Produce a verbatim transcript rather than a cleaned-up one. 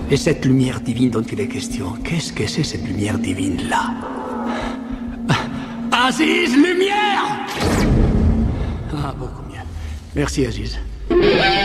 Et cette lumière divine dont il est question, qu'est-ce que c'est cette lumière divine-là? Aziz, lumière! Ah, beaucoup mieux. Merci, Aziz.